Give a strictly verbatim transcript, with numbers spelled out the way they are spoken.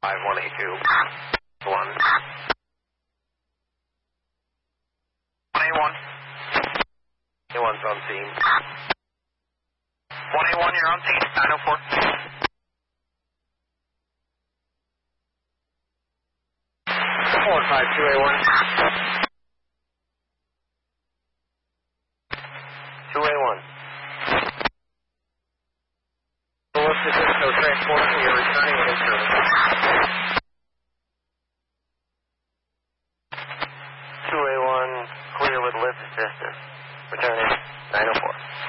five one eight two. one. one eight one. A one's on scene. one eight one, you're on scene. nine oh four. four five two A one. two A one. Los Francisco transport, you're returning in service. two A one, clear with lift assistance. Returning nine oh four.